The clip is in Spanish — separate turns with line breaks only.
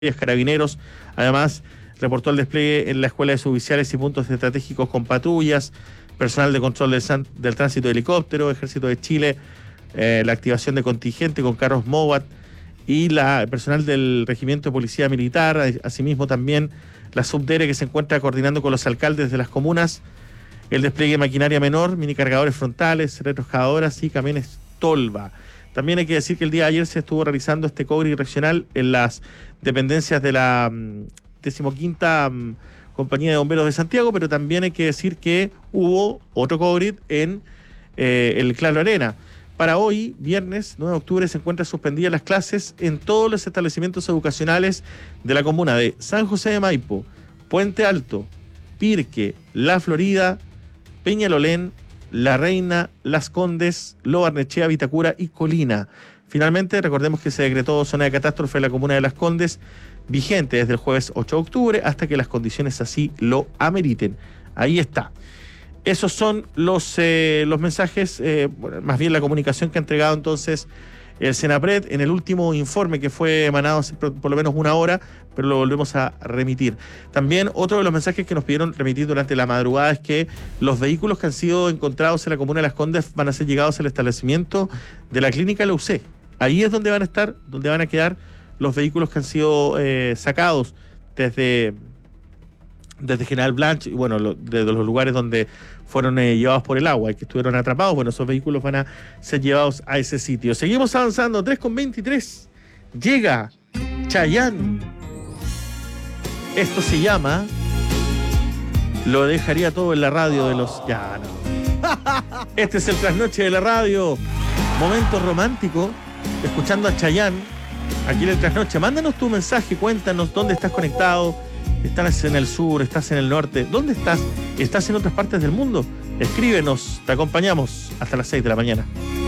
Carabineros. Además, reportó el despliegue en la Escuela de Suboficiales y puntos estratégicos con patrullas, personal de control del tránsito de helicóptero, Ejército de Chile, la activación de contingente con carros MOVAT y el personal del Regimiento de Policía Militar, asimismo también la Subdere que se encuentra coordinando con los alcaldes de las comunas, el despliegue de maquinaria menor, minicargadores frontales, retroexcavadoras y camiones tolva. También hay que decir que el día de ayer se estuvo realizando este cobre regional en las dependencias de la 15ª Compañía de Bomberos de Santiago, pero también hay que decir que hubo otro cobre en el Claro Arena. Para hoy, viernes 9 de octubre, se encuentran suspendidas las clases en todos los establecimientos educacionales de la comuna de San José de Maipo, Puente Alto, Pirque, La Florida, Peñalolén, La Reina, Las Condes, Lo Barnechea, Vitacura y Colina. Finalmente, recordemos que se decretó zona de catástrofe en la comuna de Las Condes, vigente desde el jueves 8 de octubre hasta que las condiciones así lo ameriten. Ahí está. Esos son los mensajes, más bien la comunicación que ha entregado entonces el Senapred en el último informe que fue emanado hace por lo menos una hora, pero lo volvemos a remitir. También otro de los mensajes que nos pidieron remitir durante la madrugada es que los vehículos que han sido encontrados en la comuna de Las Condes van a ser llegados al establecimiento de la clínica La UC. Ahí es donde van a estar, donde van a quedar los vehículos que han sido sacados desde General Blanche y bueno, de los lugares donde fueron llevados por el agua y que estuvieron atrapados. Bueno, esos vehículos van a ser llevados a ese sitio. Seguimos avanzando, 3:23. Llega Chayanne. Esto se llama Lo dejaría todo en la radio de los... Ya, no. Este es el trasnoche de la radio. Momento romántico, escuchando a Chayanne aquí en el trasnoche. Mándanos tu mensaje, cuéntanos dónde estás conectado. ¿Estás en el sur? ¿Estás en el norte? ¿Dónde estás? ¿Estás en otras partes del mundo? Escríbenos, te acompañamos hasta las 6 de la mañana.